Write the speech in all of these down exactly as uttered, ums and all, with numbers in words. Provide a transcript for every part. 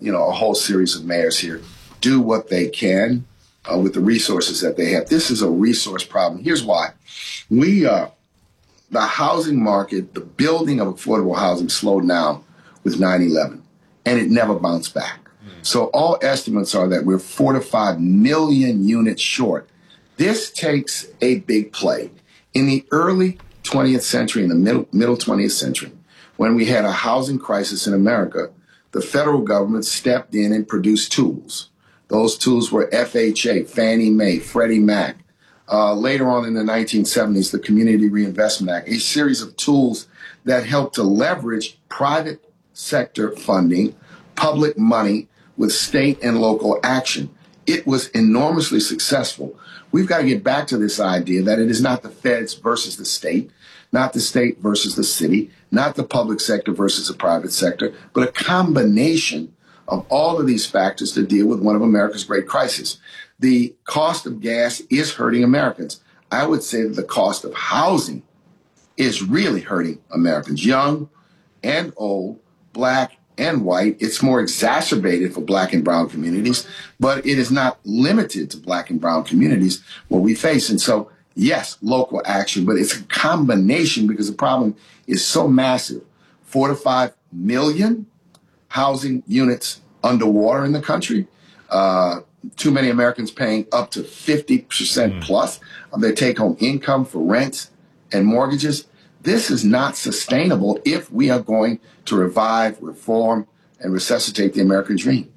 you know, a whole series of mayors here do what they can uh, with the resources that they have. This is a resource problem. Here's why. We, uh, the housing market, the building of affordable housing slowed down with nine eleven, and it never bounced back. Mm. So all estimates are that we're four to five million units short. This takes a big play. In the early twentieth century, in the middle, middle twentieth century, when we had a housing crisis in America, the federal government stepped in and produced tools. Those tools were F H A, Fannie Mae, Freddie Mac. Uh, later on in the nineteen seventies, the Community Reinvestment Act, a series of tools that helped to leverage private sector funding, public money with state and local action. It was enormously successful. We've got to get back to this idea that it is not the feds versus the state, not the state versus the city, not the public sector versus the private sector, but a combination of all of these factors to deal with one of America's great crises. The cost of gas is hurting Americans. I would say that the cost of housing is really hurting Americans, young and old, black and white. It's more exacerbated for black and brown communities, but it is not limited to black and brown communities what we face. And so, yes, local action, but it's a combination because the problem is so massive. Four to five million housing units underwater in the country. Uh, too many Americans paying up to fifty percent mm. plus of their take-home income for rent and mortgages. This is not sustainable if we are going to revive, reform, and resuscitate the American dream.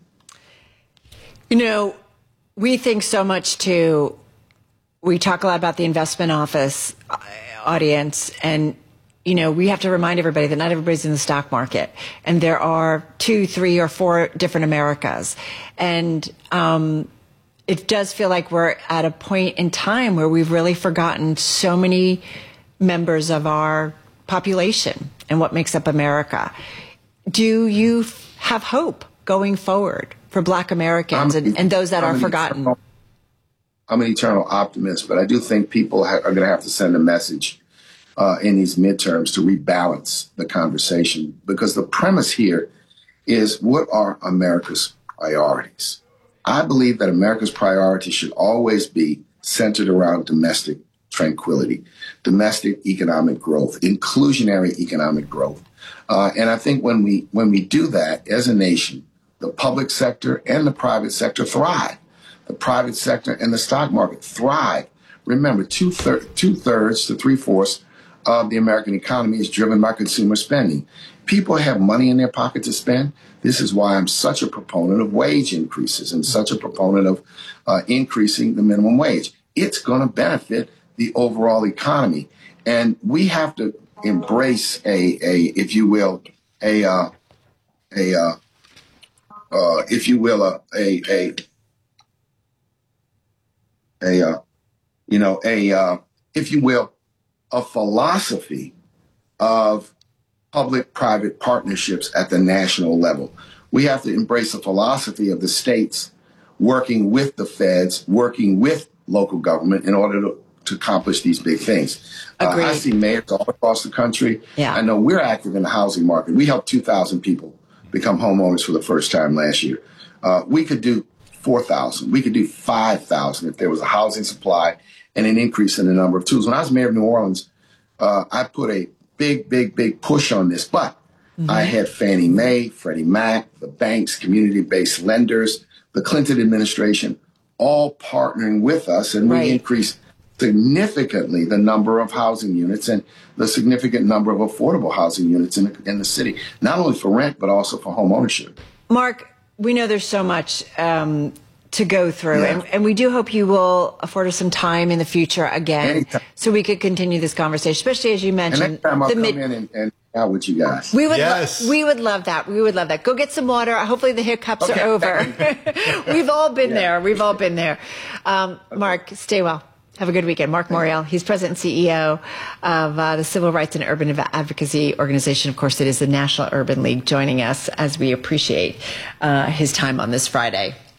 You know, we think so much too. We talk a lot about the investment office audience, and you know, we have to remind everybody that not everybody's in the stock market, and there are two, three, or four different Americas. And um, it does feel like we're at a point in time where we've really forgotten so many members of our population and what makes up America. Do you have hope going forward for Black Americans and, and those that I'm are forgotten? Eternal, I'm an eternal optimist, but I do think people ha- are going to have to send a message Uh, in these midterms to rebalance the conversation, because the premise here is, what are America's priorities? I believe that America's priorities should always be centered around domestic tranquility, domestic economic growth, inclusionary economic growth. Uh, and I think when we when we do that as a nation, the public sector and the private sector thrive. The private sector and the stock market thrive. Remember, two thir- two thirds to three fourths of the American economy is driven by consumer spending. People have money in their pocket to spend. This is why I'm such a proponent of wage increases and such a proponent of uh, increasing the minimum wage. It's going to benefit the overall economy. And we have to embrace a, a if you will, a, uh, a uh, uh, if you will, a, a, a, a uh, you know, a, uh, if you will, a philosophy of public-private partnerships at the national level. We have to embrace a philosophy of the states working with the feds, working with local government in order to, to accomplish these big things. Uh, I see mayors all across the country. Yeah. I know we're active in the housing market. We helped two thousand people become homeowners for the first time last year. Uh, we could do four thousand. We could do five thousand if there was a housing supply and an increase in the number of tools. When I was mayor of New Orleans, uh, I put a big, big, big push on this. But mm-hmm. I had Fannie Mae, Freddie Mac, the banks, community-based lenders, the Clinton administration, all partnering with us. And we right. increased significantly the number of housing units and the significant number of affordable housing units in the, in the city, not only for rent, but also for home ownership. Mark, we know there's so much um, to go through, yeah. and, and we do hope you will afford us some time in the future again, Anytime. so we could continue this conversation, especially as you mentioned. And next time I'll the come mid- in and, and out with you guys. We would, yes. lo- we would love that. We would love that. Go get some water. Hopefully the hiccups okay. are over. We've all been yeah. there. We've all been there. Um, Mark, stay well. Have a good weekend. Mark Morial, he's president and C E O of uh, the Civil Rights and Urban Advocacy Organization. Of course, it is the National Urban League, joining us as we appreciate uh, his time on this Friday.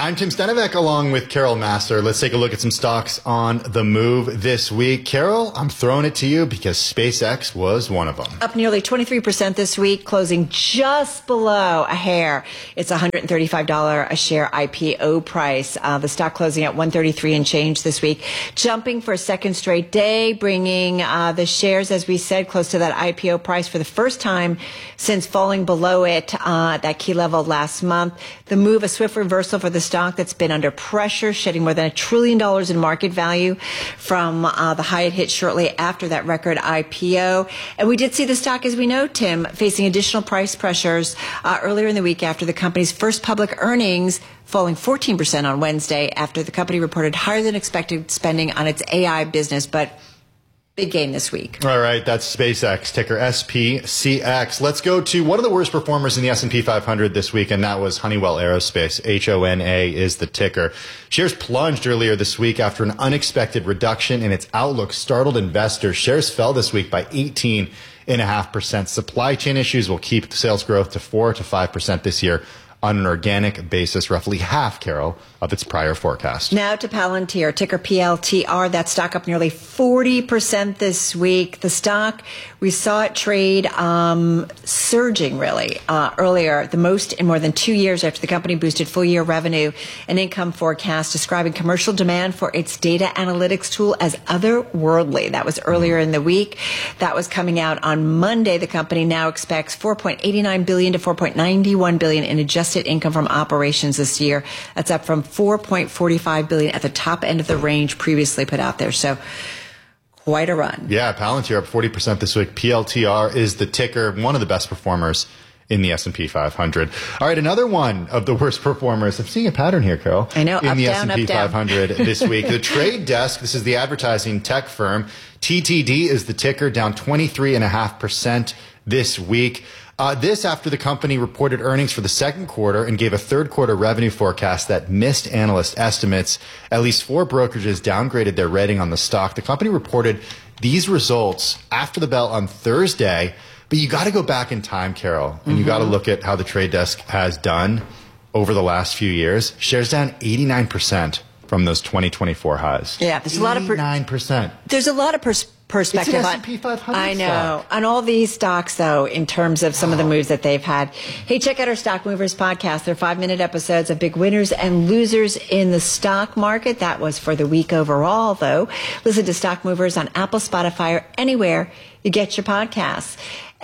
I'm Tim Stenivek along with Carol Massar. Let's take a look at some stocks on the move this week. Carol, I'm throwing it to you because SpaceX was one of them. Up nearly twenty-three percent this week, closing just below a hair. It's one hundred thirty-five dollars a share I P O price. Uh, the stock closing at one thirty-three and change this week, jumping for a second straight day, bringing uh, the shares, as we said, close to that I P O price for the first time since falling below it uh, at that key level last month. The move, a swift reversal for the stock that's been under pressure, shedding more than a trillion dollars in market value from uh, the high it hit shortly after that record I P O. And we did see the stock, as we know, Tim, facing additional price pressures uh, earlier in the week after the company's first public earnings, falling fourteen percent on Wednesday after the company reported higher than expected spending on its A I business. But big gain this week. All right, that's SpaceX, ticker S P C X. Let's go to one of the worst performers in the S and P five hundred this week, and that was Honeywell Aerospace. H O N A is the ticker. Shares plunged earlier this week after an unexpected reduction in its outlook startled investors. Shares fell this week by eighteen point five percent. Supply chain issues will keep sales growth to four to five percent this year on an organic basis, roughly half, Carol, of its prior forecast. Now to Palantir, ticker P L T R. That stock up nearly forty percent this week. The stock, we saw it trade um, surging, really, uh, earlier, the most in more than two years after the company boosted full-year revenue and income forecast, describing commercial demand for its data analytics tool as otherworldly. That was earlier in the week. That was coming out on Monday. The company now expects four point eight nine billion dollars to four point nine one billion dollars in adjusted income from operations this year. That's up from four point four five billion dollars at the top end of the range previously put out there. So quite a run. Yeah, Palantir up forty percent this week. P L T R is the ticker, one of the best performers in the S and P five hundred. All right, another one of the worst performers. I'm seeing a pattern here, Carol. I know, in up, the down, S and P up, down. five hundred this week. The Trade Desk, this is the advertising tech firm. T T D is the ticker, down twenty-three point five percent this week. Uh, this after the company reported earnings for the second quarter and gave a third quarter revenue forecast that missed analyst estimates. At least four brokerages downgraded their rating on the stock. The company reported these results after the bell on Thursday, but you got to go back in time, Carol, and mm-hmm. you got to look at how the Trade Desk has done over the last few years. Shares down eighty-nine percent from those twenty twenty-four highs. Yeah, there's a lot of per- eighty-nine percent. There's a lot of pers- perspective it's an on S and P five hundred I know stock. on all these stocks, though, in terms of some oh. of the moves that they've had. Hey, check out our Stock Movers podcast. They're five minute episodes of big winners and losers in the stock market. That was for the week overall, though. Listen to Stock Movers on Apple, Spotify, or anywhere you get your podcasts.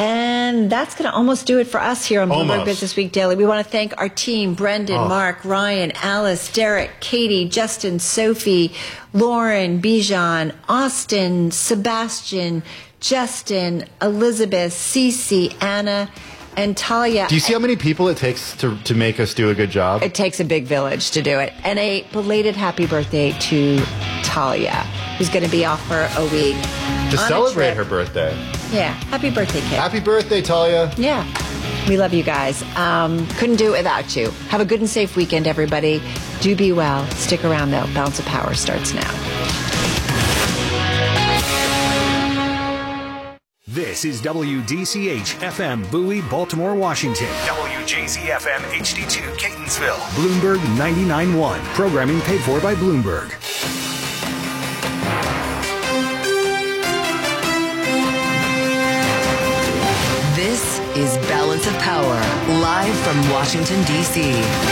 And that's going to almost do it for us here on Bloomberg Business Week Daily. We want to thank our team, Brendan, oh. Mark, Ryan, Alice, Derek, Katie, Justin, Sophie, Lauren, Bijan, Austin, Sebastian, Justin, Elizabeth, Cece, Anna, and Talia. Do you see how many people it takes to, to make us do a good job? It takes a big village to do it. And a belated happy birthday to Talia, who's going to be off for a week. To celebrate her birthday. Yeah. Happy birthday, kid. Happy birthday, Talia. Yeah. We love you guys. Um, couldn't do it without you. Have a good and safe weekend, everybody. Do be well. Stick around, though. Balance of Power starts now. This is W D C H F M Bowie, Baltimore, Washington. W J Z F M H D two Catonsville. Bloomberg ninety-nine point one. Programming paid for by Bloomberg. This is Balance of Power, live from Washington, D C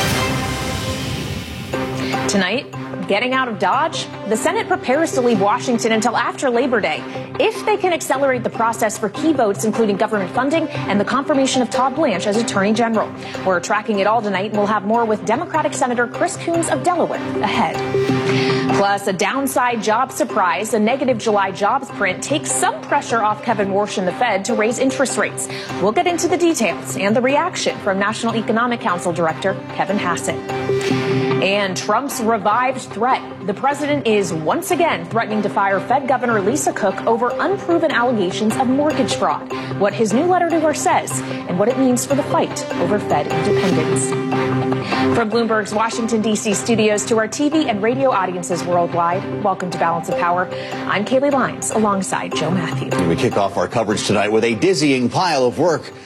Tonight, getting out of Dodge, the Senate prepares to leave Washington until after Labor Day, if they can accelerate the process for key votes, including government funding and the confirmation of Todd Blanche as Attorney General. We're tracking it all tonight, and we'll have more with Democratic Senator Chris Coons of Delaware ahead. Plus, a downside job surprise, a negative July jobs print takes some pressure off Kevin Warsh and the Fed to raise interest rates. We'll get into the details and the reaction from National Economic Council Director Kevin Hassett. And Trump's revived threat. The president is once again threatening to fire Fed Governor Lisa Cook over unproven allegations of mortgage fraud. What his new letter to her says and what it means for the fight over Fed independence. From Bloomberg's Washington, D C studios to our T V and radio audiences worldwide, welcome to Balance of Power. I'm Kaylee Lyons alongside Joe Matthew. We kick off our coverage tonight with a dizzying pile of work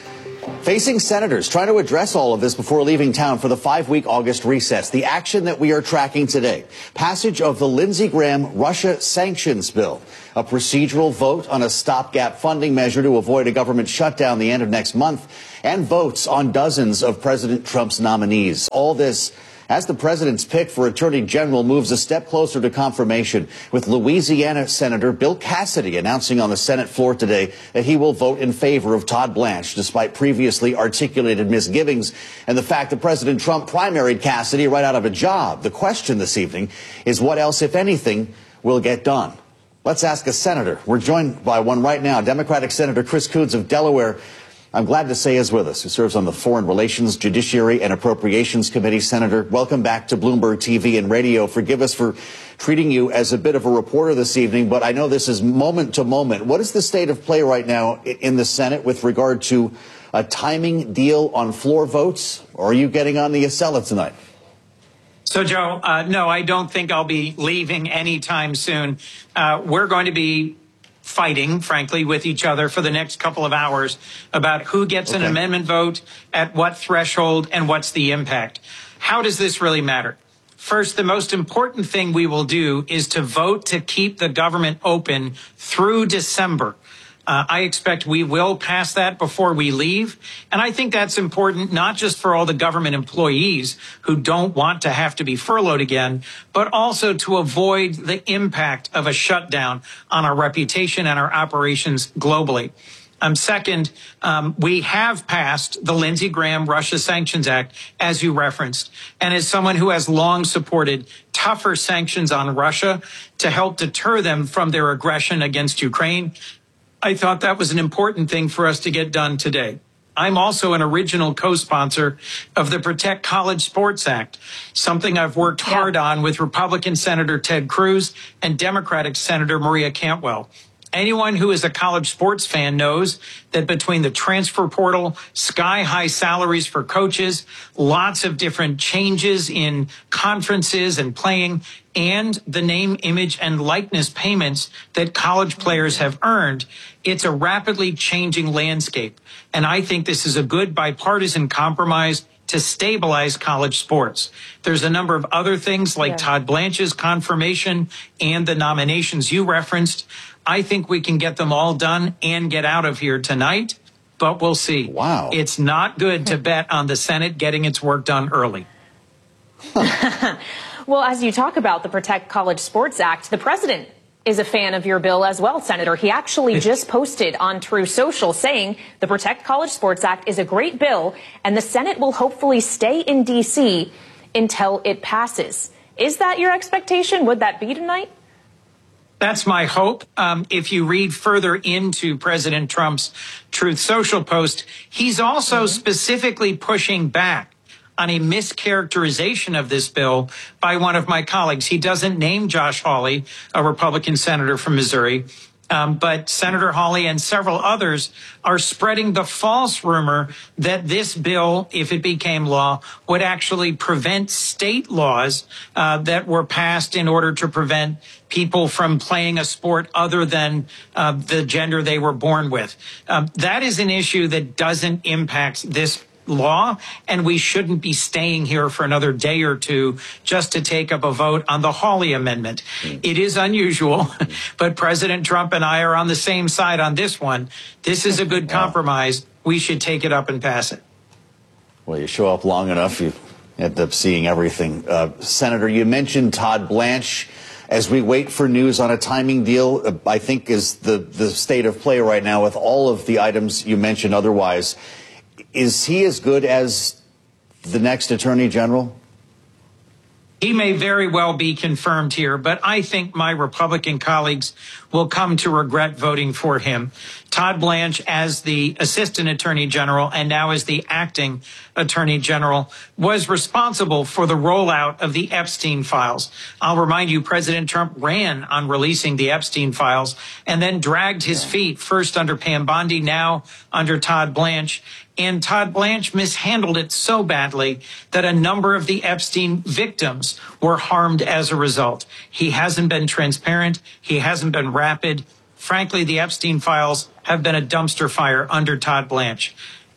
Facing senators trying to address all of this before leaving town for the five-week August recess. The action that we are tracking today. Passage of the Lindsey Graham Russia sanctions bill. A procedural vote on a stopgap funding measure to avoid a government shutdown the end of next month. And votes on dozens of President Trump's nominees. All this as the president's pick for Attorney General moves a step closer to confirmation, with Louisiana Senator Bill Cassidy announcing on the Senate floor today that he will vote in favor of Todd Blanche, despite previously articulated misgivings and the fact that President Trump primaried Cassidy right out of a job. The question this evening is what else, if anything, will get done. Let's ask a senator. We're joined by one right now, Democratic Senator Chris Coons of Delaware. I'm glad to say is with us, who serves on the Foreign Relations, Judiciary, and Appropriations Committee. Senator, welcome back to Bloomberg T V and radio. Forgive us for treating you as a bit of a reporter this evening, but I know this is moment to moment. What is the state of play right now in the Senate with regard to a timing deal on floor votes? Or are you getting on the Acela tonight? So, Joe, uh, no, I don't think I'll be leaving anytime soon. Uh, we're going to be fighting, frankly, with each other for the next couple of hours about who gets okay. an amendment vote, at what threshold, and what's the impact. How does this really matter? First, the most important thing we will do is to vote to keep the government open through December. Uh, I expect we will pass that before we leave. And I think that's important, not just for all the government employees who don't want to have to be furloughed again, but also to avoid the impact of a shutdown on our reputation and our operations globally. Um, second, um, we have passed the Lindsey Graham Russia Sanctions Act, as you referenced. And as someone who has long supported tougher sanctions on Russia to help deter them from their aggression against Ukraine, I thought that was an important thing for us to get done today. I'm also an original co-sponsor of the Protect College Sports Act, something I've worked yeah. hard on with Republican Senator Ted Cruz and Democratic Senator Maria Cantwell. Anyone who is a college sports fan knows that between the transfer portal, sky-high salaries for coaches, lots of different changes in conferences and playing, and the name, image, and likeness payments that college players have earned, it's a rapidly changing landscape. And I think this is a good bipartisan compromise to stabilize college sports. There's a number of other things like yeah. Todd Blanche's confirmation and the nominations you referenced. I think we can get them all done and get out of here tonight, but we'll see. Wow. It's not good to bet on the Senate getting its work done early. Well, as you talk about the Protect College Sports Act, the president is a fan of your bill as well, Senator. He actually just posted on Truth Social saying the Protect College Sports Act is a great bill and the Senate will hopefully stay in D C until it passes. Is that your expectation? Would that be tonight? That's my hope. Um, if you read further into President Trump's Truth Social post, he's also mm-hmm. specifically pushing back on a mischaracterization of this bill by one of my colleagues. He doesn't name Josh Hawley, a Republican senator from Missouri, um, but Senator Hawley and several others are spreading the false rumor that this bill, if it became law, would actually prevent state laws uh, that were passed in order to prevent people from playing a sport other than uh, the gender they were born with. Um, that is an issue that doesn't impact this law, and we shouldn't be staying here for another day or two just to take up a vote on the Hawley amendment. Mm. It is unusual, but President Trump and I are on the same side on this one. This is a good compromise. We should take it up and pass it. Well, you show up long enough, you end up seeing everything. Uh, Senator, you mentioned Todd Blanche. As we wait for news on a timing deal, uh, I think is the, the state of play right now with all of the items you mentioned otherwise. Is he as good as the next Attorney General? He may very well be confirmed here, but I think my Republican colleagues will come to regret voting for him. Todd Blanche, as the Assistant Attorney General and now as the Acting Attorney General, was responsible for the rollout of the Epstein files. I'll remind you, President Trump ran on releasing the Epstein files and then dragged his feet, first under Pam Bondi, now under Todd Blanche. And Todd Blanche mishandled it so badly that a number of the Epstein victims were harmed as a result. He hasn't been transparent. He hasn't been rapid. Frankly, the Epstein files have been a dumpster fire under Todd Blanche.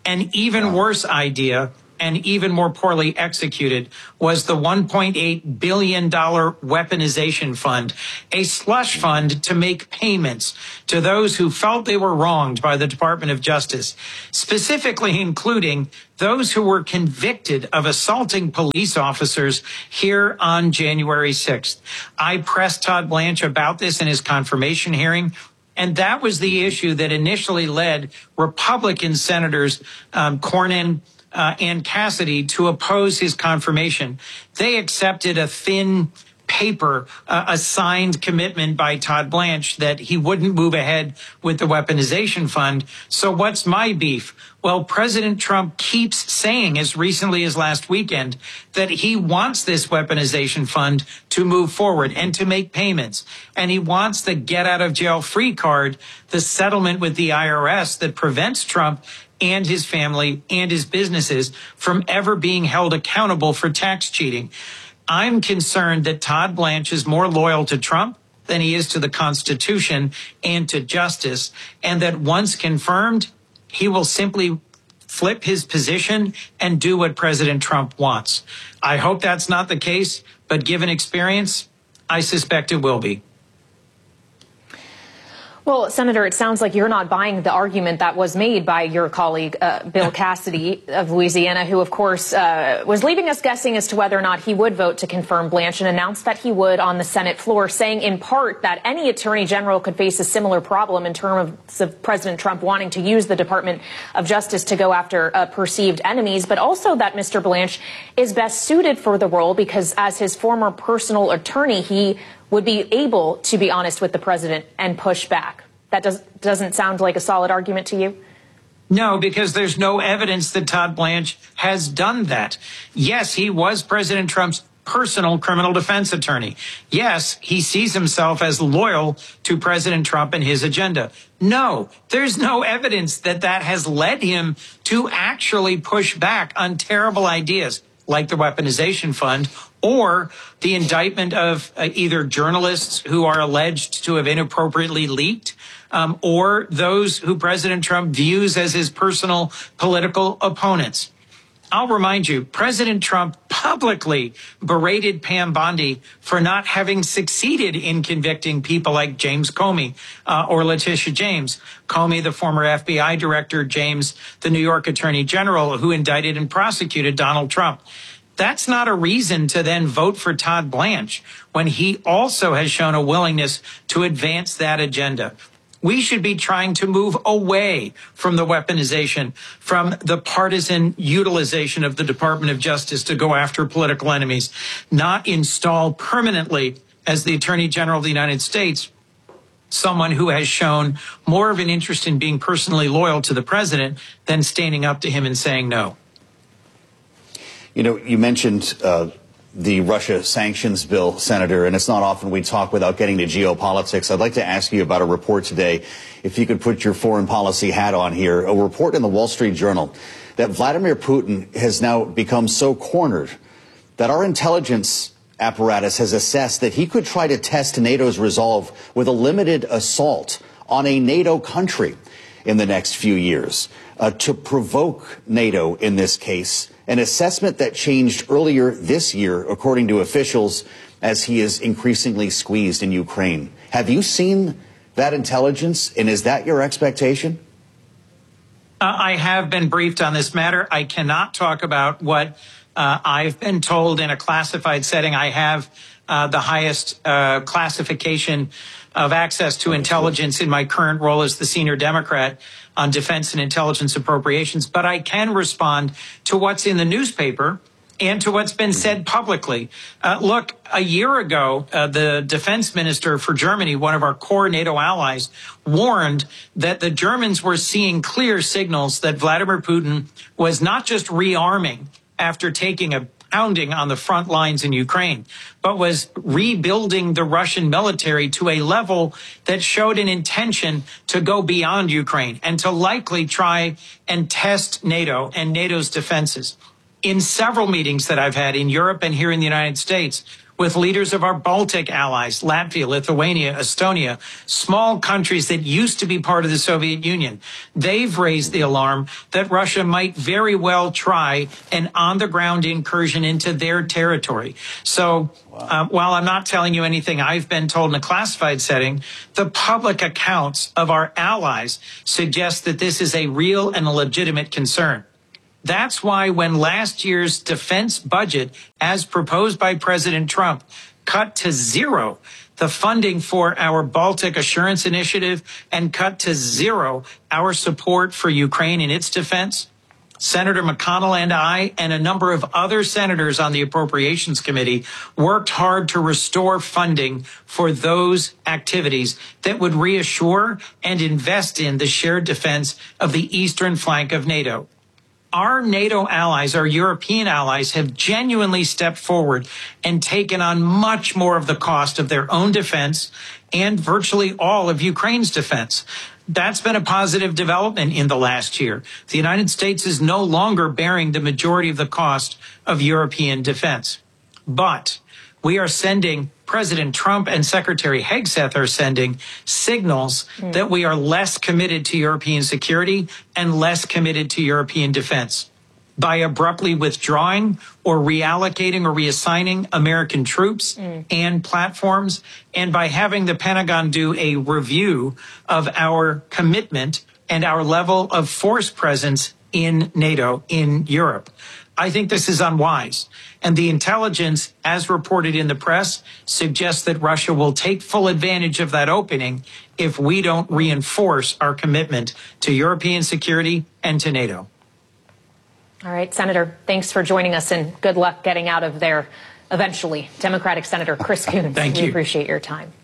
An even worse idea, and even more poorly executed, was the one point eight billion dollars weaponization fund, a slush fund to make payments to those who felt they were wronged by the Department of Justice, specifically including those who were convicted of assaulting police officers here on January sixth. I pressed Todd Blanche about this in his confirmation hearing. And that was the issue that initially led Republican Senators um, Cornyn uh, and Cassidy to oppose his confirmation. They accepted a thin paper, uh, a signed commitment by Todd Blanche that he wouldn't move ahead with the weaponization fund. So what's my beef? Well, President Trump keeps saying, as recently as last weekend, that he wants this weaponization fund to move forward and to make payments. And he wants the get out of jail free card, the settlement with the I R S that prevents Trump and his family and his businesses from ever being held accountable for tax cheating. I'm concerned that Todd Blanche is more loyal to Trump than he is to the Constitution and to justice, and that once confirmed, he will simply flip his position and do what President Trump wants. I hope that's not the case, but given experience, I suspect it will be. Well, Senator, it sounds like you're not buying the argument that was made by your colleague, uh, Bill Cassidy of Louisiana, who, of course, uh, was leaving us guessing as to whether or not he would vote to confirm Blanche, and announced that he would on the Senate floor, saying in part that any attorney general could face a similar problem in terms of President Trump wanting to use the Department of Justice to go after uh, perceived enemies, but also that Mister Blanche is best suited for the role because as his former personal attorney, he would be able to be honest with the president and push back. That does, doesn't sound like a solid argument to you? No, because there's no evidence that Todd Blanche has done that. Yes, he was President Trump's personal criminal defense attorney. Yes, he sees himself as loyal to President Trump and his agenda. No, there's no evidence that that has led him to actually push back on terrible ideas like the weaponization fund or the indictment of uh, either journalists who are alleged to have inappropriately leaked um, or those who President Trump views as his personal political opponents. I'll remind you, President Trump publicly berated Pam Bondi for not having succeeded in convicting people like James Comey uh, or Letitia James. Comey, the former F B I director, James, the New York Attorney General, who indicted and prosecuted Donald Trump. That's not a reason to then vote for Todd Blanche when he also has shown a willingness to advance that agenda. We should be trying to move away from the weaponization, from the partisan utilization of the Department of Justice to go after political enemies, not install permanently as the Attorney General of the United States someone who has shown more of an interest in being personally loyal to the president than standing up to him and saying no. You know, you mentioned uh, the Russia sanctions bill, Senator, and it's not often we talk without getting to geopolitics. I'd like to ask you about a report today, if you could put your foreign policy hat on here, a report in the Wall Street Journal that Vladimir Putin has now become so cornered that our intelligence apparatus has assessed that he could try to test NATO's resolve with a limited assault on a NATO country in the next few years uh, to provoke NATO in this case. An assessment that changed earlier this year, according to officials, as he is increasingly squeezed in Ukraine. Have you seen that intelligence, and is that your expectation? Uh, I have been briefed on this matter. I cannot talk about what uh, I've been told in a classified setting. I have uh, the highest uh, classification of access to intelligence in my current role as the senior Democrat on defense and intelligence appropriations, but I can respond to what's in the newspaper and to what's been said publicly. Uh, look, a year ago, uh, the defense minister for Germany, one of our core NATO allies, warned that the Germans were seeing clear signals that Vladimir Putin was not just rearming after taking a pounding on the front lines in Ukraine, but was rebuilding the Russian military to a level that showed an intention to go beyond Ukraine and to likely try and test NATO and NATO's defenses. in several meetings that I've had in Europe and here in the United States with leaders of our Baltic allies, Latvia, Lithuania, Estonia, small countries that used to be part of the Soviet Union. They've raised the alarm that Russia might very well try an on-the-ground incursion into their territory. So uh, while I'm not telling you anything I've been told in a classified setting, the public accounts of our allies suggest that this is a real and a legitimate concern. That's why when last year's defense budget, as proposed by President Trump, cut to zero the funding for our Baltic Assurance Initiative and cut to zero our support for Ukraine in its defense, Senator McConnell and I and a number of other senators on the Appropriations Committee worked hard to restore funding for those activities that would reassure and invest in the shared defense of the eastern flank of NATO. Our NATO allies, our European allies, have genuinely stepped forward and taken on much more of the cost of their own defense and virtually all of Ukraine's defense. That's been a positive development in the last year. The United States is no longer bearing the majority of the cost of European defense. But we are sending, President Trump and Secretary Hegseth are sending signals mm. that we are less committed to European security and less committed to European defense. By abruptly withdrawing or reallocating or reassigning American troops mm. and platforms, and by having the Pentagon do a review of our commitment and our level of force presence in NATO, in Europe. I think this is unwise. And the intelligence, as reported in the press, suggests that Russia will take full advantage of that opening if we don't reinforce our commitment to European security and to NATO. All right, Senator, thanks for joining us, and good luck getting out of there eventually. Democratic Senator Chris Coons. Thank you. We appreciate your time.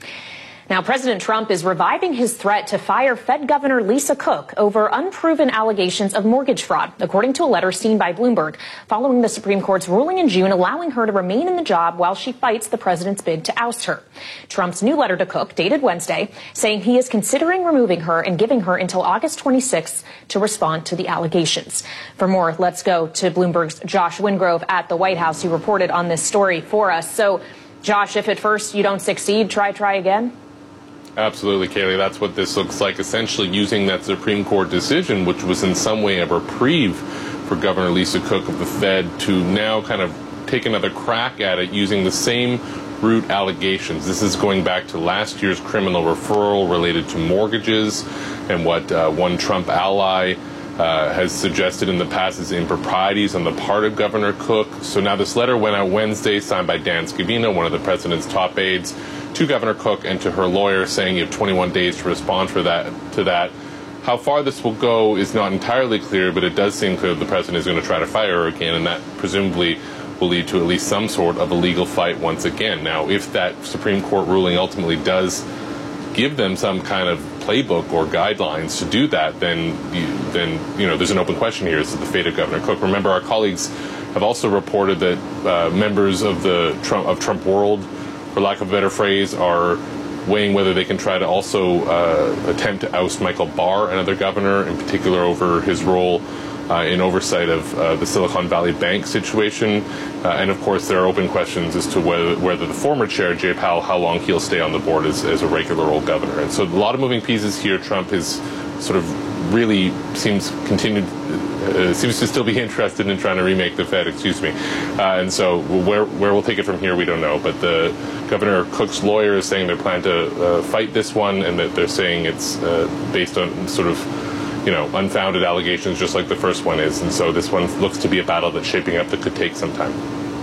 Now, President Trump is reviving his threat to fire Fed Governor Lisa Cook over unproven allegations of mortgage fraud, according to a letter seen by Bloomberg, following the Supreme Court's ruling in June allowing her to remain in the job while she fights the president's bid to oust her. Trump's new letter to Cook, dated Wednesday, saying he is considering removing her and giving her until August twenty-sixth to respond to the allegations. For more, let's go to Bloomberg's Josh Wingrove at the White House, who reported on this story for us. So, Josh, if at first you don't succeed, try, try again? Absolutely, Kaylee. That's what this looks like, essentially using that Supreme Court decision, which was in some way a reprieve for Governor Lisa Cook of the Fed, to now kind of take another crack at it using the same root allegations. This is going back to last year's criminal referral related to mortgages and what uh, one Trump ally uh, has suggested in the past is improprieties on the part of Governor Cook. So now this letter went out Wednesday, signed by Dan Scavino, one of the president's top aides, to Governor Cook and to her lawyer, saying you have twenty-one days to respond for that to that. How far this will go is not entirely clear, but it does seem clear the president is going to try to fire her again, and that presumably will lead to at least some sort of a legal fight once again. Now, if that Supreme Court ruling ultimately does give them some kind of playbook or guidelines to do that, then you, then you know there's an open question here as to the fate of Governor Cook. Remember, our colleagues have also reported that uh, members of the Trump of Trump world, for lack of a better phrase, are weighing whether they can try to also uh, attempt to oust Michael Barr, another governor, in particular over his role uh, in oversight of uh, the Silicon Valley Bank situation. Uh, and of course, there are open questions as to whether, whether the former chair, Jay Powell, how long he'll stay on the board as, as a regular old governor. And so a lot of moving pieces here. Trump is sort of really seems continued uh, seems to still be interested in trying to remake the Fed, excuse me. Uh, and so where where we'll take it from here, we don't know. But the Governor Cook's lawyer is saying they plan to uh, fight this one, and that they're saying it's uh, based on sort of, you know, unfounded allegations, just like the first one is. And so this one looks to be a battle that's shaping up that could take some time.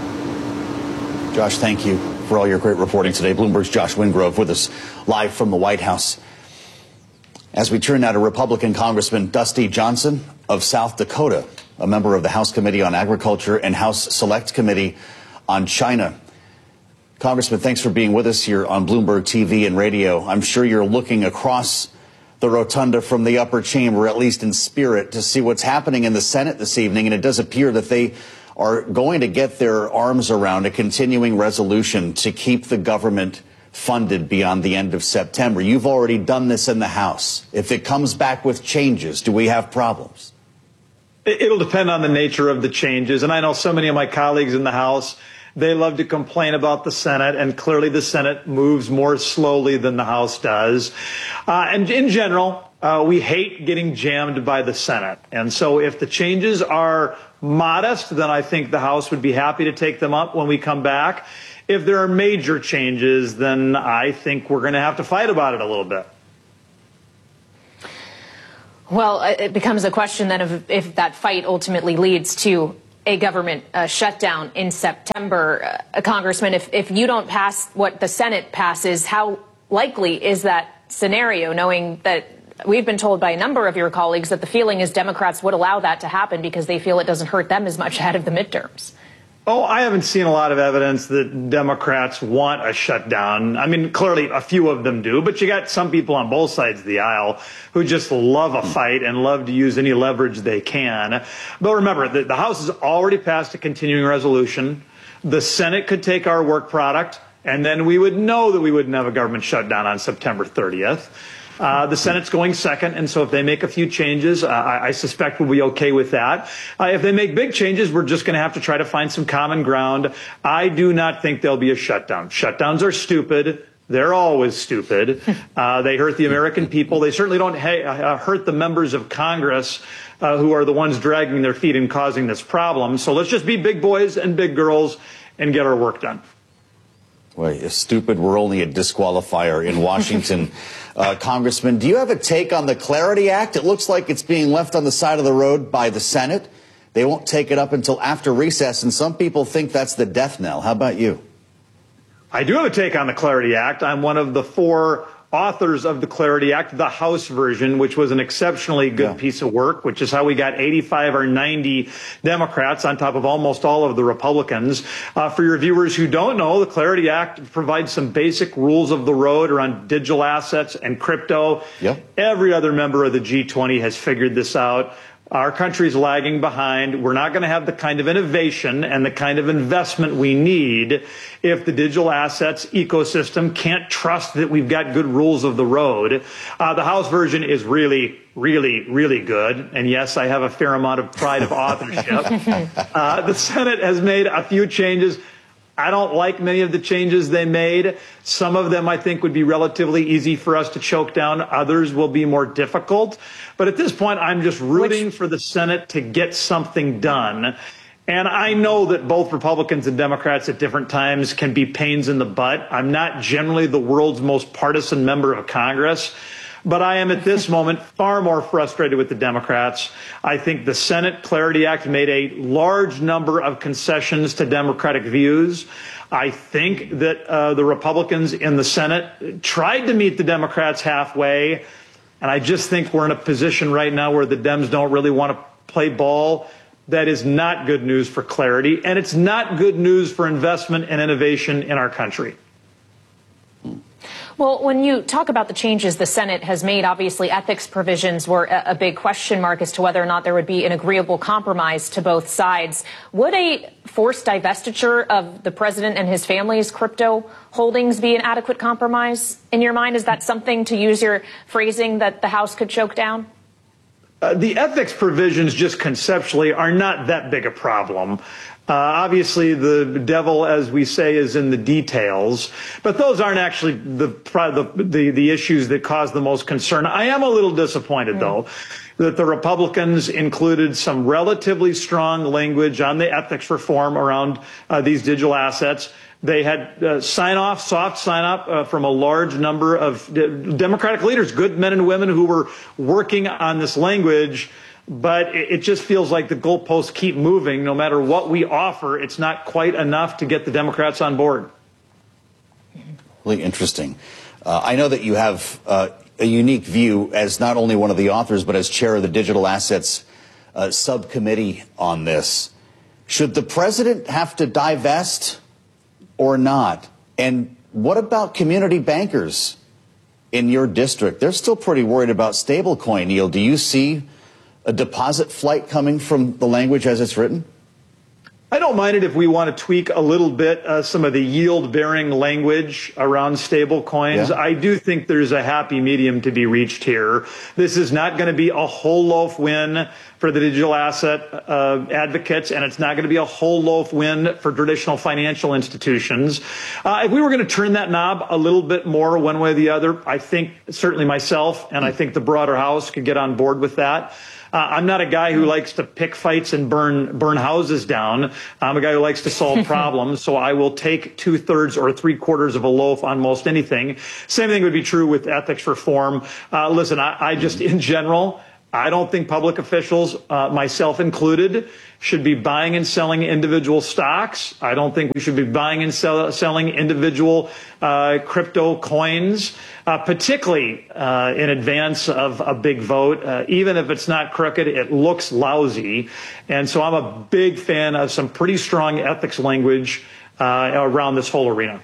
Josh, thank you for all your great reporting today. Bloomberg's Josh Wingrove with us live from the White House. As we turn now to Republican Congressman Dusty Johnson of South Dakota, a member of the House Committee on Agriculture and House Select Committee on China. Congressman, thanks for being with us here on Bloomberg T V and radio. I'm sure you're looking across the rotunda from the upper chamber, at least in spirit, to see what's happening in the Senate this evening. And it does appear that they are going to get their arms around a continuing resolution to keep the government funded beyond the end of September. You've already done this in the House. If it comes back with changes, do we have problems? It'll depend on the nature of the changes. And I know so many of my colleagues in the House, they love to complain about the Senate, and clearly the Senate moves more slowly than the House does. Uh, and in general, uh, we hate getting jammed by the Senate. And so if the changes are modest, then I think the House would be happy to take them up when we come back. If there are major changes, then I think we're going to have to fight about it a little bit. Well, it becomes a question then of if that fight ultimately leads to a government uh, shutdown in September. Uh, Congressman, if, if you don't pass what the Senate passes, how likely is that scenario, knowing that we've been told by a number of your colleagues that the feeling is Democrats would allow that to happen because they feel it doesn't hurt them as much ahead of the midterms? Oh, I haven't seen a lot of evidence that Democrats want a shutdown. I mean, clearly a few of them do, but you got some people on both sides of the aisle who just love a fight and love to use any leverage they can. But remember, the, the House has already passed a continuing resolution. The Senate could take our work product, and then we would know that we wouldn't have a government shutdown on September thirtieth. Uh, the Senate's going second, and so if they make a few changes, uh, I, I suspect we'll be okay with that. Uh, if they make big changes, we're just going to have to try to find some common ground. I do not think there'll be a shutdown. Shutdowns are stupid. They're always stupid. Uh, they hurt the American people. They certainly don't ha- uh, hurt the members of Congress uh, who are the ones dragging their feet and causing this problem. So let's just be big boys and big girls and get our work done. Well, if stupid were only a disqualifier in Washington. uh, Congressman, do you have a take on the Clarity Act? It looks like it's being left on the side of the road by the Senate. They won't take it up until after recess, and some people think that's the death knell. How about you? I do have a take on the Clarity Act. I'm one of the four authors of the Clarity Act, the House version, which was an exceptionally good yeah. piece of work, which is how we got eighty-five or ninety Democrats on top of almost all of the Republicans. Uh, for your viewers who don't know, the Clarity Act provides some basic rules of the road around digital assets and crypto. Yep. Every other member of the G twenty has figured this out. Our country's lagging behind. We're not going to have the kind of innovation and the kind of investment we need if the digital assets ecosystem can't trust that we've got good rules of the road. Uh, the House version is really, really, really good. And yes, I have a fair amount of pride of authorship. Uh, the Senate has made a few changes. I don't like many of the changes they made. Some of them I think would be relatively easy for us to choke down. Others will be more difficult. But at this point, I'm just rooting Which... for the Senate to get something done. And I know that both Republicans and Democrats at different times can be pains in the butt. I'm not generally the world's most partisan member of Congress. But I am at this moment far more frustrated with the Democrats. I think the Senate Clarity Act made a large number of concessions to Democratic views. I think that uh, the Republicans in the Senate tried to meet the Democrats halfway. And I just think we're in a position right now where the Dems don't really want to play ball. That is not good news for clarity. And it's not good news for investment and innovation in our country. Well, when you talk about the changes the Senate has made, obviously ethics provisions were a, a big question mark as to whether or not there would be an agreeable compromise to both sides. Would a forced divestiture of the president and his family's crypto holdings be an adequate compromise in your mind? Is that something, to use your phrasing, that the House could choke down? Uh, the ethics provisions just conceptually are not that big a problem. Uh, obviously, the devil, as we say, is in the details, but those aren't actually the, the, the, the issues that cause the most concern. I am a little disappointed, mm. though, that the Republicans included some relatively strong language on the ethics reform around uh, these digital assets. They had uh, sign-off, soft sign-off uh, from a large number of d- Democratic leaders, good men and women who were working on this language. But it, it just feels like the goalposts keep moving. No matter what we offer, it's not quite enough to get the Democrats on board. Really interesting. Uh, I know that you have uh, a unique view as not only one of the authors, but as chair of the Digital Assets uh, Subcommittee on this. Should the president have to divest or not? And what about community bankers in your district? They're still pretty worried about stablecoin yield. Do you see a deposit flight coming from the language as it's written? I don't mind it if we want to tweak a little bit uh, some of the yield-bearing language around stable coins. Yeah. I do think there's a happy medium to be reached here. This is not going to be a whole loaf win for the digital asset uh, advocates, and it's not going to be a whole loaf win for traditional financial institutions. Uh, if we were going to turn that knob a little bit more one way or the other, I think certainly myself and I think the broader House could get on board with that. Uh, I'm not a guy who likes to pick fights and burn burn houses down. I'm a guy who likes to solve problems, so I will take two-thirds or three-quarters of a loaf on most anything. Same thing would be true with ethics reform. Uh, listen, I, I just, in general, I don't think public officials, uh, myself included, should be buying and selling individual stocks. I don't think we should be buying and sell, selling individual uh, crypto coins, uh, particularly uh, in advance of a big vote. Uh, even if it's not crooked, it looks lousy. And so I'm a big fan of some pretty strong ethics language uh, around this whole arena.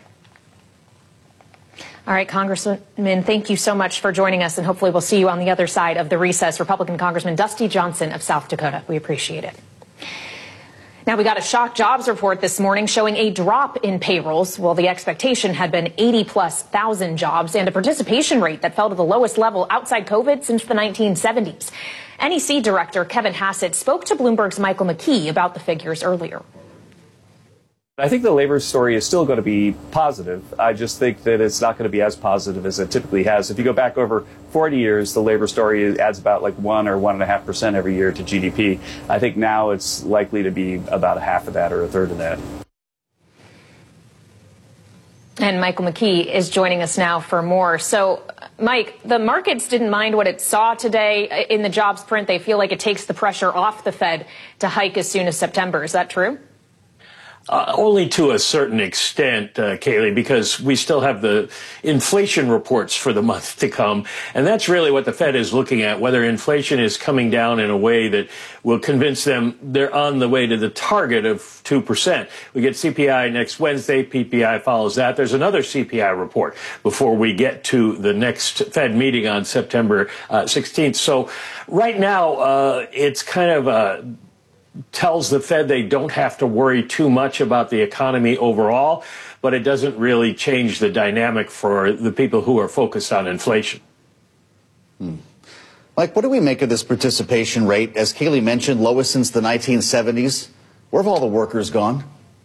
All right, Congressman, thank you so much for joining us, and hopefully we'll see you on the other side of the recess. Republican Congressman Dusty Johnson of South Dakota. We appreciate it. Now, we got a shock jobs report this morning showing a drop in payrolls. Well, the expectation had been eighty plus thousand jobs and a participation rate that fell to the lowest level outside COVID since the nineteen seventies. N E C Director Kevin Hassett spoke to Bloomberg's Michael McKee about the figures earlier. I think the labor story is still going to be positive. I just think that it's not going to be as positive as it typically has. If you go back over forty years, the labor story adds about like one or one and a half percent every year to G D P. I think now it's likely to be about a half of that or a third of that. And Michael McKee is joining us now for more. So, Mike, the markets didn't mind what it saw today in the jobs print. They feel like it takes the pressure off the Fed to hike as soon as September. Is that true? Uh, only to a certain extent, uh, Kaylee, because we still have the inflation reports for the month to come. And that's really what the Fed is looking at, whether inflation is coming down in a way that will convince them they're on the way to the target of two percent. We get C P I next Wednesday. P P I follows that. There's another C P I report before we get to the next Fed meeting on September uh, sixteenth. So right now, uh, it's kind of a tells the Fed they don't have to worry too much about the economy overall, but it doesn't really change the dynamic for the people who are focused on inflation. Hmm. Mike, what do we make of this participation rate? As Kaylee mentioned, lowest since the nineteen seventies. Where have all the workers gone?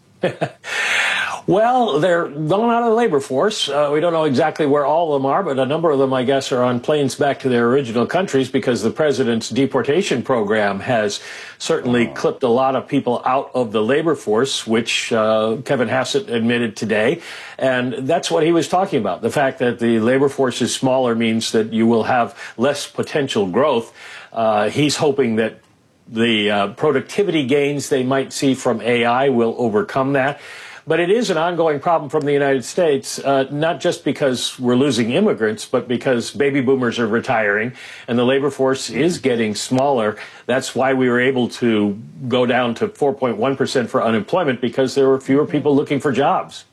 Well, they're gone out of the labor force. Uh, we don't know exactly where all of them are, but a number of them, I guess, are on planes back to their original countries because the president's deportation program has certainly oh. clipped a lot of people out of the labor force, which uh, Kevin Hassett admitted today. And that's what he was talking about. The fact that the labor force is smaller means that you will have less potential growth. Uh, he's hoping that the uh, productivity gains they might see from A I will overcome that. But it is an ongoing problem from the United States, uh, not just because we're losing immigrants, but because baby boomers are retiring and the labor force is getting smaller. That's why we were able to go down to four point one percent for unemployment, because there were fewer people looking for jobs.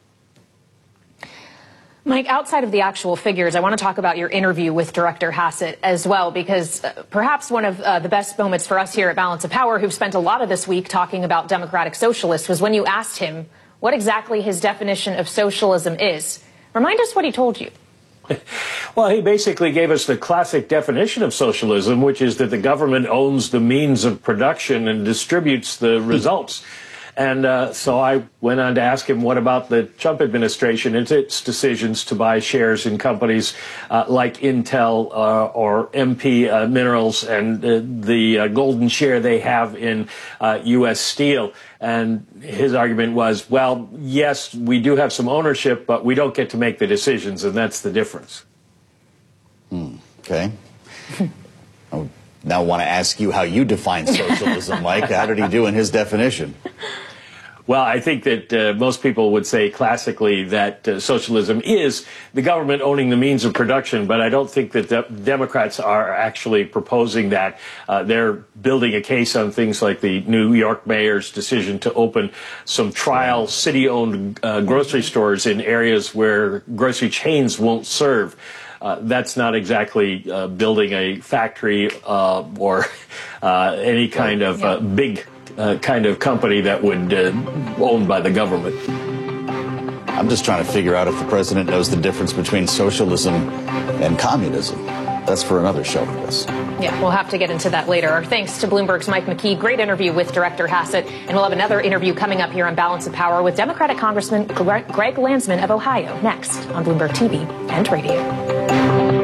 Mike, outside of the actual figures, I want to talk about your interview with Director Hassett as well, because uh, perhaps one of uh, the best moments for us here at Balance of Power, who've spent a lot of this week talking about democratic socialists, was when you asked him what exactly his definition of socialism is. Remind us what he told you. Well, he basically gave us the classic definition of socialism, which is that the government owns the means of production and distributes the results. And uh, so I went on to ask him, what about the Trump administration and its decisions to buy shares in companies uh, like Intel uh, or M P uh, Minerals and uh, the uh, golden share they have in uh, U S Steel? And his argument was, well, yes, we do have some ownership, but we don't get to make the decisions, and that's the difference. Hmm. Okay. I now want to ask you how you define socialism, Mike. How did he do in his definition? Well, I think that uh, most people would say classically that uh, socialism is the government owning the means of production, but I don't think that the Democrats are actually proposing that. Uh, they're building a case on things like the New York mayor's decision to open some trial city-owned uh, grocery stores in areas where grocery chains won't serve. Uh, that's not exactly uh, building a factory uh, or uh, any kind of uh, big uh, kind of company that would uh, owned by the government. I'm just trying to figure out if the president knows the difference between socialism and communism. That's for another show, I guess. Yeah, we'll have to get into that later. Our thanks to Bloomberg's Mike McKee. Great interview with Director Hassett. And we'll have another interview coming up here on Balance of Power with Democratic Congressman Greg Landsman of Ohio next on Bloomberg T V and radio.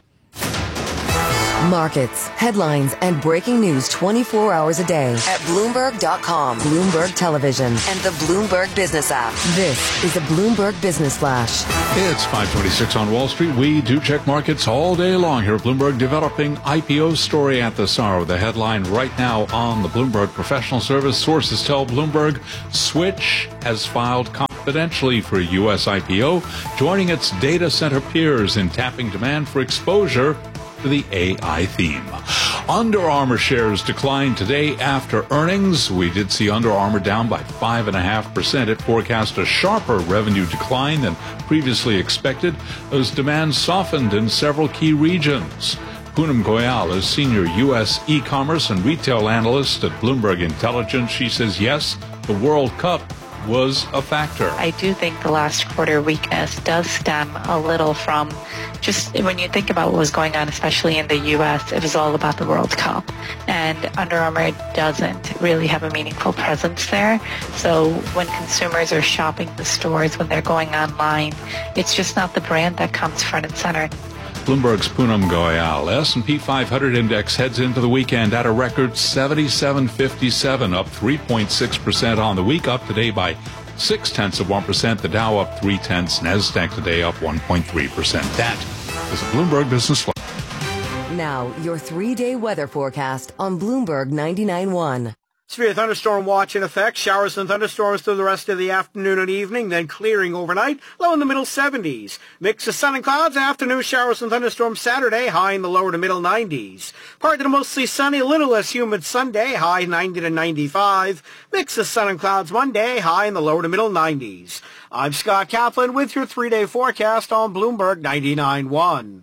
Markets, headlines, and breaking news twenty-four hours a day at Bloomberg dot com, Bloomberg Television, and the Bloomberg Business app. This is the Bloomberg Business Flash. It's five twenty-six on Wall Street. We do check markets all day long here at Bloomberg, developing I P O story at this hour. The headline right now on the Bloomberg Professional Service. Sources tell Bloomberg Switch has filed confidentially for a U S I P O, joining its data center peers in tapping demand for exposure to the A I theme. Under Armour shares declined today after earnings. We did see Under Armour down by five point five percent. It forecast a sharper revenue decline than previously expected as demand softened in several key regions. Poonam Goyal is senior U S e-commerce and retail analyst at Bloomberg Intelligence. She says, yes, the World Cup was a factor. I do think the last quarter weakness does stem a little from just when you think about what was going on, especially in the U S, it was all about the World Cup. And Under Armour doesn't really have a meaningful presence there. So when consumers are shopping the stores, when they're going online, it's just not the brand that comes front and center. Bloomberg's Poonam Goyal. S and P five hundred index heads into the weekend at a record seventy-seven fifty-seven, up three point six percent on the week, up today by six tenths of one percent. The Dow up three tenths. NASDAQ today up one point three percent. That is a Bloomberg Business Flash. Now, your three-day weather forecast on Bloomberg ninety-nine point one. Severe thunderstorm watch in effect. Showers and thunderstorms through the rest of the afternoon and evening, then clearing overnight. Low in the middle seventies. Mix of sun and clouds. Afternoon showers and thunderstorms Saturday. High in the lower to middle nineties. Partly to mostly sunny, a little less humid Sunday. High ninety to ninety-five. Mix of sun and clouds Monday. High in the lower to middle nineties. I'm Scott Kaplan with your three-day forecast on Bloomberg ninety-nine point one.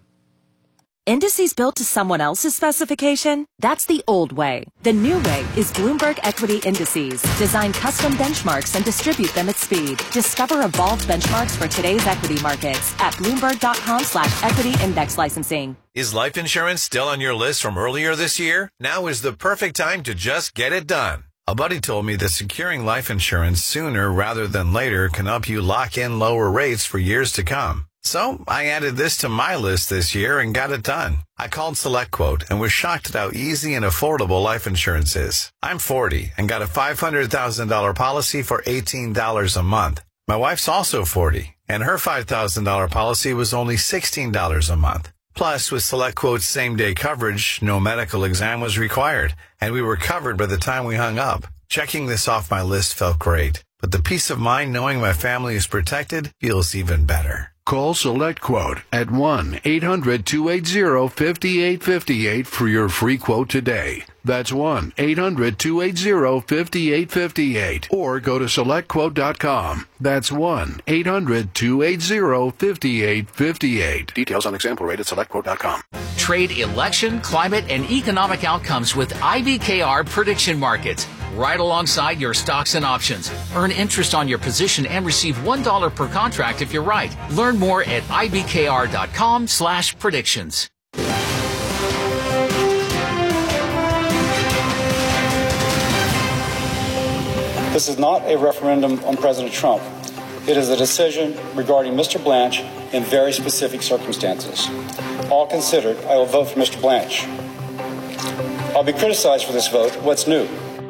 Indices built to someone else's specification? That's the old way. The new way is Bloomberg Equity Indices. Design custom benchmarks and distribute them at speed. Discover evolved benchmarks for today's equity markets at Bloomberg dot com slash equity index licensing. Is life insurance still on your list from earlier this year? Now is the perfect time to just get it done. A buddy told me that securing life insurance sooner rather than later can help you lock in lower rates for years to come. So I added this to my list this year and got it done. I called SelectQuote and was shocked at how easy and affordable life insurance is. I'm forty and got a five hundred thousand dollars policy for eighteen dollars a month. My wife's also forty, and her five thousand dollars policy was only sixteen dollars a month. Plus, with SelectQuote's same-day coverage, no medical exam was required, and we were covered by the time we hung up. Checking this off my list felt great, but the peace of mind knowing my family is protected feels even better. Call SelectQuote at one eight hundred two eight zero five eight five eight for your free quote today. That's one eight hundred two eight zero five eight five eight. Or go to select quote dot com. That's one eight hundred two eight zero five eight five eight. Details on example rate at select quote dot com. Trade election, climate, and economic outcomes with I B K R Prediction Markets. Right alongside your stocks and options. Earn interest on your position and receive one dollar per contract if you're right. Learn more at I B K R dot com slash predictions. This is not a referendum on President Trump. It is a decision regarding Mister Blanche in very specific circumstances. All considered, I will vote for Mister Blanche. I'll be criticized for this vote. What's new?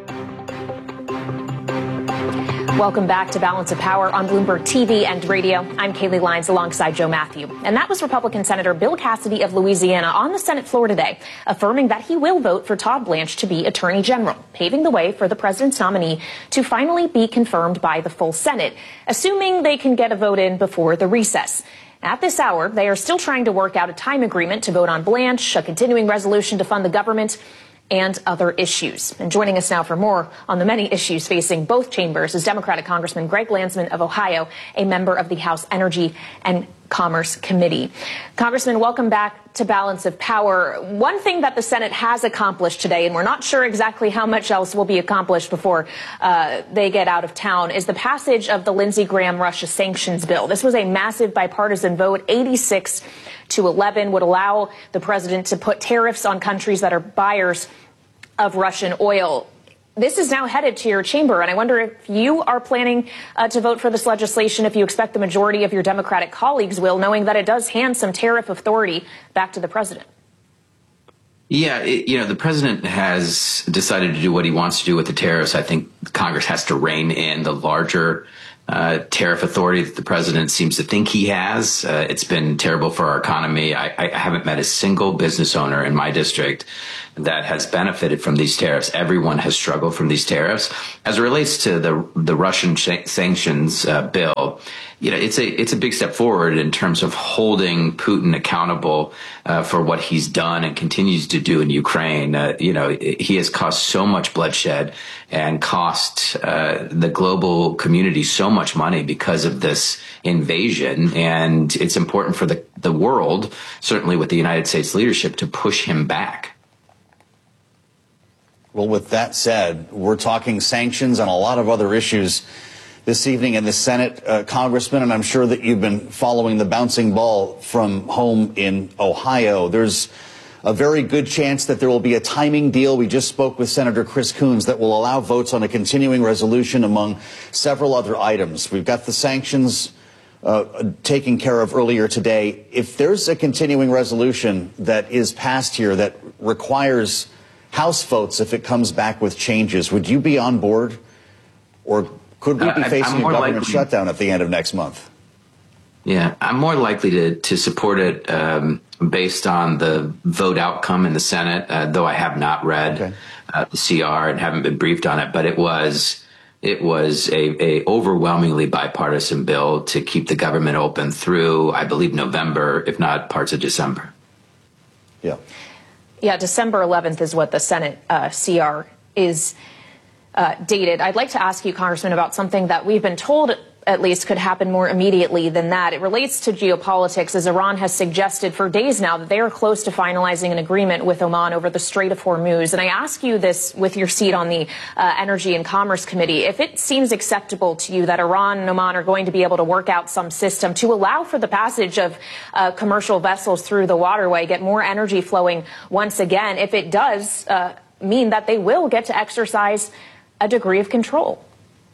Welcome back to Balance of Power on Bloomberg T V and radio. I'm Kaylee Lyons alongside Joe Matthew. And that was Republican Senator Bill Cassidy of Louisiana on the Senate floor today, affirming that he will vote for Todd Blanche to be Attorney General, paving the way for the president's nominee to finally be confirmed by the full Senate, assuming they can get a vote in before the recess. At this hour, they are still trying to work out a time agreement to vote on Blanche, a continuing resolution to fund the government, and other issues. And joining us now for more on the many issues facing both chambers is Democratic Congressman Greg Landsman of Ohio, a member of the House Energy and Commerce Committee. Congressman, welcome back to Balance of Power. One thing that the Senate has accomplished today, and we're not sure exactly how much else will be accomplished before uh, they get out of town, is the passage of the Lindsey Graham Russia sanctions bill. This was a massive bipartisan vote, eighty-six to eleven, would allow the president to put tariffs on countries that are buyers of Russian oil. This is now headed to your chamber, and I wonder if you are planning uh, to vote for this legislation, if you expect the majority of your Democratic colleagues will, knowing that it does hand some tariff authority back to the president. Yeah, it, you know, the president has decided to do what he wants to do with the tariffs. I think Congress has to rein in the larger uh, tariff authority that the president seems to think he has. Uh, it's been terrible for our economy. I, I haven't met a single business owner in my district that has benefited from these tariffs. Everyone has struggled from these tariffs. As it relates to the the Russian sh- sanctions uh, bill, you know, it's a it's a big step forward in terms of holding Putin accountable uh, for what he's done and continues to do in Ukraine. Uh, you know, he has caused so much bloodshed and cost uh, the global community so much money because of this invasion. And it's important for the, the world, certainly with the United States leadership, to push him back. Well, with that said, we're talking sanctions and a lot of other issues this evening in the Senate, uh, Congressman, and I'm sure that you've been following the bouncing ball from home in Ohio. There's a very good chance that there will be a timing deal. We just spoke with Senator Chris Coons that will allow votes on a continuing resolution among several other items. We've got the sanctions uh, taken care of earlier today. If there's a continuing resolution that is passed here that requires House votes, if it comes back with changes, would you be on board? Or could we be Uh, facing a government likely, shutdown at the end of next month? Yeah, I'm more likely to, to support it um, based on the vote outcome in the Senate, uh, though I have not read okay. uh, the C R and haven't been briefed on it. But it was it was a, a overwhelmingly bipartisan bill to keep the government open through, I believe, November, if not parts of December. Yeah. Yeah, December eleventh is what the Senate uh, C R is uh, dated. I'd like to ask you, Congressman, about something that we've been told at least could happen more immediately than that. It relates to geopolitics, as Iran has suggested for days now that they are close to finalizing an agreement with Oman over the Strait of Hormuz. And I ask you this with your seat on the uh, Energy and Commerce Committee. If it seems acceptable to you that Iran and Oman are going to be able to work out some system to allow for the passage of uh, commercial vessels through the waterway, get more energy flowing once again, if it does uh, mean that they will get to exercise a degree of control.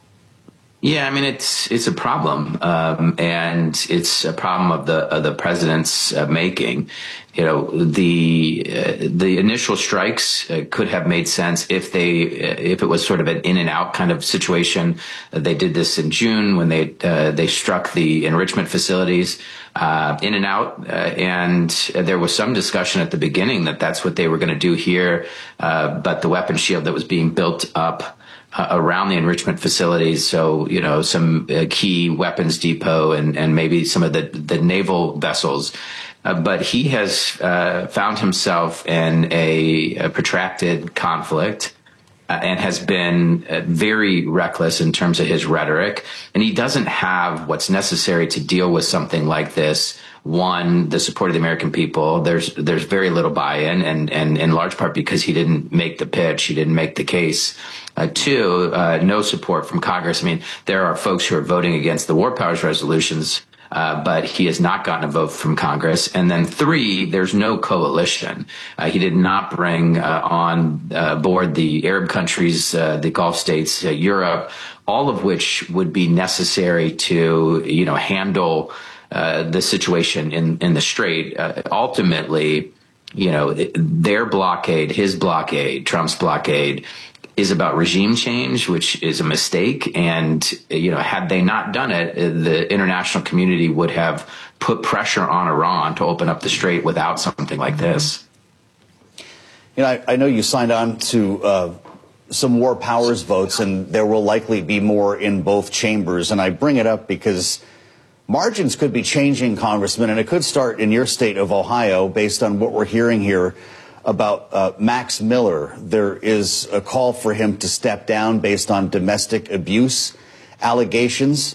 Yeah, I mean, it's it's a problem, um, and it's a problem of the of the president's uh, making. You know, the uh, the initial strikes uh, could have made sense if they uh, if it was sort of an in and out kind of situation. Uh, they did this in June when they uh, they struck the enrichment facilities uh, in and out, uh, and there was some discussion at the beginning that that's what they were going to do here, uh, but the weapon shield that was being built up Uh, around the enrichment facilities, so you know some uh, key weapons depot and and maybe some of the the naval vessels, uh, but he has uh, found himself in a, a protracted conflict uh, and has been uh, very reckless in terms of his rhetoric, and he doesn't have what's necessary to deal with something like this. One, the support of the American people. There's there's very little buy-in, and and in large part because he didn't make the pitch, he didn't make the case. Uh, two, uh, no support from Congress. I mean, there are folks who are voting against the war powers resolutions, uh, but he has not gotten a vote from Congress. And then three, there's no coalition. Uh, he did not bring uh, on uh, board the Arab countries, uh, the Gulf states, uh, Europe, all of which would be necessary to, you know, handle uh, the situation in, in the Strait. Uh, ultimately, you know, their blockade, his blockade, Trump's blockade, is about regime change, which is a mistake. And, you know, had they not done it, the international community would have put pressure on Iran to open up the Strait without something like this. You know, I, I know you signed on to uh, some war powers votes, and there will likely be more in both chambers. And I bring it up because margins could be changing, Congressman, and it could start in your state of Ohio based on what we're hearing here about uh, Max Miller. There is a call for him to step down based on domestic abuse allegations.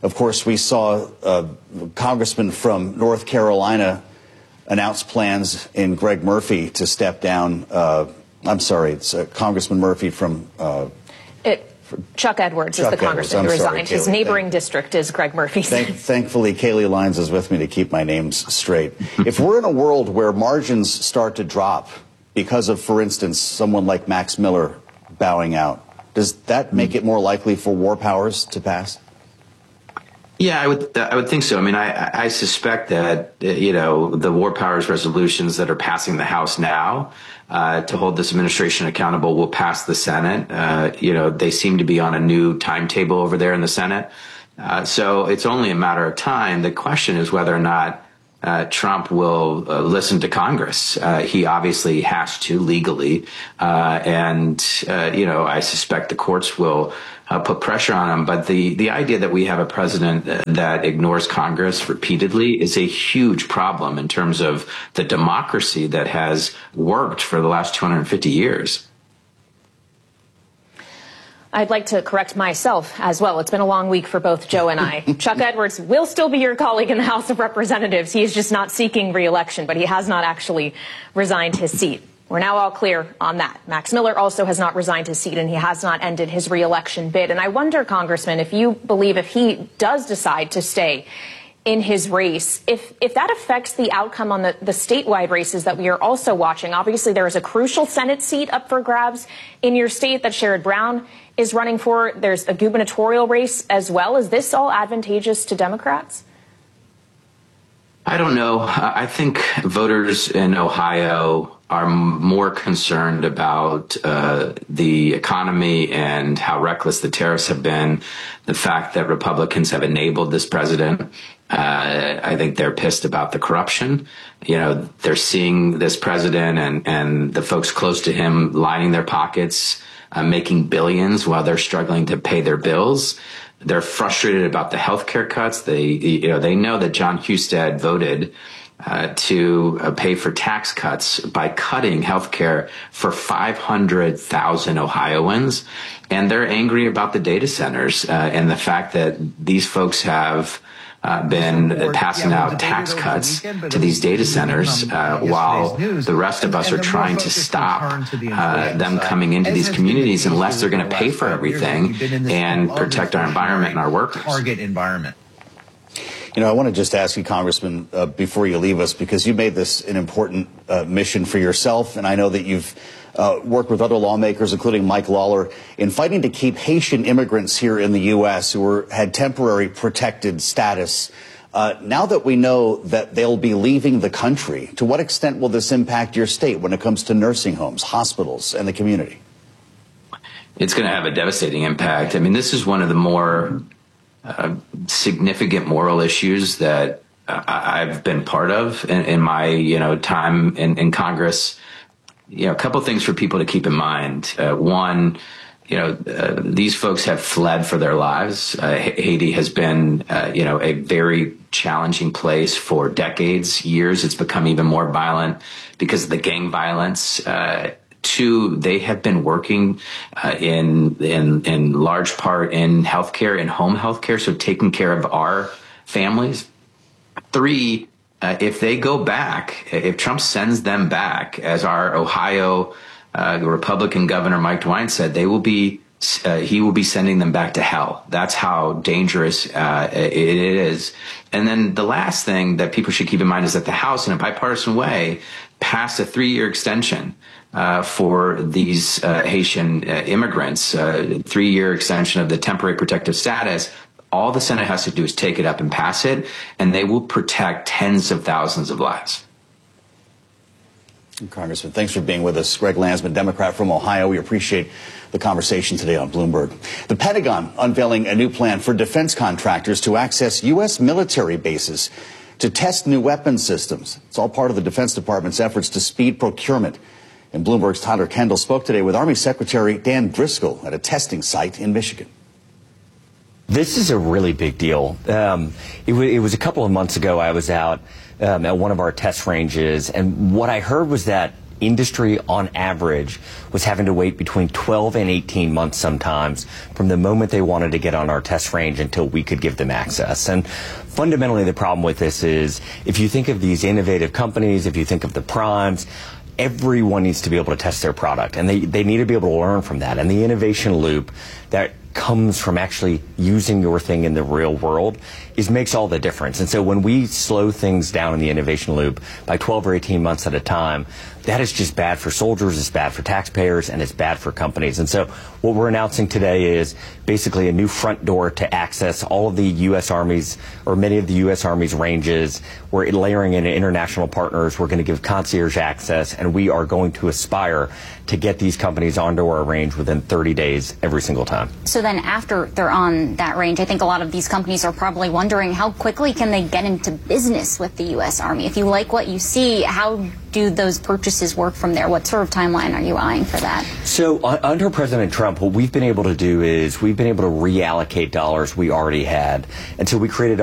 Of course, we saw a congressman from North Carolina announce plans in Greg Murphy to step down. Uh, I'm sorry, it's uh, Congressman Murphy from... Uh, it, Chuck Edwards Chuck is the congressman who resigned. His neighboring district is Greg Murphy's. Thank, thankfully, Kaylee Lyons is with me to keep my names straight. If we're in a world where margins start to drop because of, for instance, someone like Max Miller bowing out, does that make it more likely for war powers to pass? Yeah, I would. I would think so. I mean, I, I suspect that you know the war powers resolutions that are passing the House now uh, to hold this administration accountable will pass the Senate. Uh, you know, they seem to be on a new timetable over there in the Senate, uh, so it's only a matter of time. The question is whether or not uh, Trump will uh, listen to Congress. Uh, he obviously has to legally, uh, and uh, you know, I suspect the courts will. Uh, put pressure on him. But the, the idea that we have a president that ignores Congress repeatedly is a huge problem in terms of the democracy that has worked for the last two hundred fifty years. I'd like to correct myself as well. It's been a long week for both Joe and I. Chuck Edwards will still be your colleague in the House of Representatives. He is just not seeking re-election, but he has not actually resigned his seat. We're now all clear on that. Max Miller also has not resigned his seat, and he has not ended his re-election bid. And I wonder, Congressman, if you believe if he does decide to stay in his race, if if that affects the outcome on the, the statewide races that we are also watching. Obviously, there is a crucial Senate seat up for grabs in your state that Sherrod Brown is running for. There's a gubernatorial race as well. Is this all advantageous to Democrats? I don't know. I think voters in Ohio are more concerned about uh, the economy and how reckless the tariffs have been, the fact that Republicans have enabled this president. Uh, I think they're pissed about the corruption. You know, they're seeing this president and, and the folks close to him lining their pockets, uh, making billions while they're struggling to pay their bills. They're frustrated about the health care cuts. They, you know, they know that John Husted voted uh, to uh, pay for tax cuts by cutting health care for five hundred thousand Ohioans. And they're angry about the data centers uh, and the fact that these folks have Uh, been uh, passing out tax cuts to these data centers uh, while the rest of us are trying to stop uh, them coming into these communities unless they're going to pay for everything and protect our environment and our workers. Target environment. You know, I want to just ask you, Congressman, uh, before you leave us, because you made this an important uh, mission for yourself, and I know that you've Uh, worked with other lawmakers, including Mike Lawler, in fighting to keep Haitian immigrants here in the U S who were, had temporary protected status. Uh, now that we know that they'll be leaving the country, to what extent will this impact your state when it comes to nursing homes, hospitals, and the community? It's going to have a devastating impact. I mean, this is one of the more uh, significant moral issues that uh, I've been part of in, in my, you know, time in, in Congress. You know, a couple of things for people to keep in mind. Uh, one, you know, uh, these folks have fled for their lives. Uh, Haiti has been, uh, you know, a very challenging place for decades, years. It's become even more violent because of the gang violence. Uh, two, they have been working uh, in, in, in large part in healthcare, in home healthcare, so taking care of our families. Three, Uh, if they go back, if Trump sends them back, as our Ohio uh, Republican Governor Mike DeWine said, they will be, uh, he will be sending them back to hell. That's how dangerous uh, it is. And then the last thing that people should keep in mind is that the House, in a bipartisan way, passed a three-year extension uh, for these uh, Haitian uh, immigrants, uh, three-year extension of the temporary protective status. All the Senate has to do is take it up and pass it, and they will protect tens of thousands of lives. Congressman, thanks for being with us. Greg Landsman, Democrat from Ohio. We appreciate the conversation today on Bloomberg. The Pentagon unveiling a new plan for defense contractors to access U S military bases to test new weapon systems. It's all part of the Defense Department's efforts to speed procurement. And Bloomberg's Tyler Kendall spoke today with Army Secretary Dan Driscoll at a testing site in Michigan. This is a really big deal. Um, it, w it was a couple of months ago I was out um, at one of our test ranges, and what I heard was that industry on average was having to wait between twelve and eighteen months sometimes from the moment they wanted to get on our test range until we could give them access. And fundamentally, the problem with this is if you think of these innovative companies, if you think of the primes, everyone needs to be able to test their product, and they, they need to be able to learn from that. And the innovation loop that comes from actually using your thing in the real world is makes all the difference. And so when we slow things down in the innovation loop by twelve or eighteen months at a time, that is just bad for soldiers, it's bad for taxpayers, and it's bad for companies. And so what we're announcing today is basically a new front door to access all of the U S Army's, or many of the U S Army's ranges. We're layering in international partners. We're going to give concierge access, and we are going to aspire to get these companies onto our range within thirty days every single time. So then after they're on that range, I think a lot of these companies are probably wondering how quickly can they get into business with the U S Army? If you like what you see, how do those purchases work from there? What sort of timeline are you eyeing for that? So uh, under President Trump, what we've been able to do is we've been able to reallocate dollars we already had. And so we created